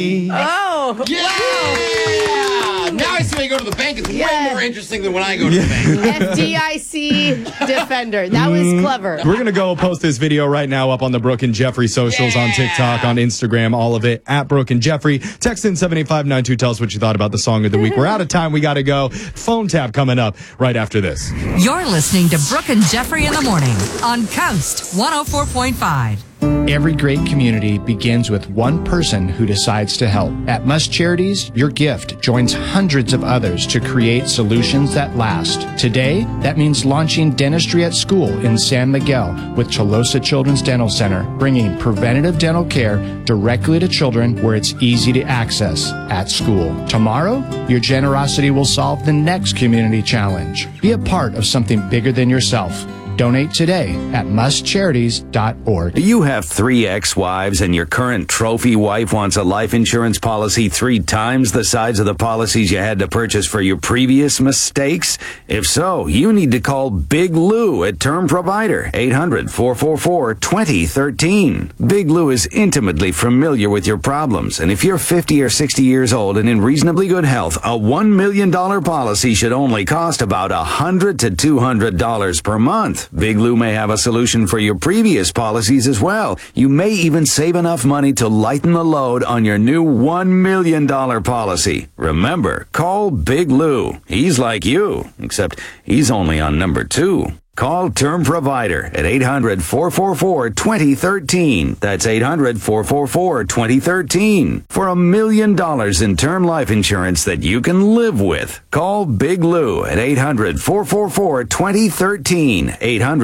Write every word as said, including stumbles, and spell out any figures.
Oh, Yeah! wow. Now I see when you go to the bank. It's Yeah. way more interesting than when I go to the bank. F D I C Defender. That was clever. We're going to go post this video right now up on the Brooke and Jeffrey socials on Yeah. TikTok, on Instagram, all of it, at Brooke and Jeffrey. Text in seven eight five nine two. Tell us what you thought about the song of the week. We're out of time. We got to go. Phone tap coming up right after this. You're listening to Brooke and Jeffrey in the morning on Coast one oh four point five. Every great community begins with one person who decides to help. At Must Charities, your gift joins hundreds of others to create solutions that last. Today, that means launching Dentistry at School in San Miguel with Chalosa Children's Dental Center, bringing preventative dental care directly to children where it's easy to access at school. Tomorrow, your generosity will solve the next community challenge. Be a part of something bigger than yourself. Donate today at must charities dot org. Do you have three ex-wives and your current trophy wife wants a life insurance policy three times the size of the policies you had to purchase for your previous mistakes? If so, you need to call Big Lou at Term Provider, eight hundred, four four four, two oh one three. Big Lou is intimately familiar with your problems, and if you're fifty or sixty years old and in reasonably good health, a one million dollars policy should only cost about one hundred to two hundred dollars per month. Big Lou may have a solution for your previous policies as well. You may even save enough money to lighten the load on your new one million dollars policy. Remember, call Big Lou. He's like you, except he's only on number two. Call Term Provider at eight hundred, four four four, two oh one three. That's eight hundred, four four four, two oh one three. For a million dollars in term life insurance that you can live with. Call Big Lou at eight hundred, four four four, two oh one three. eight hundred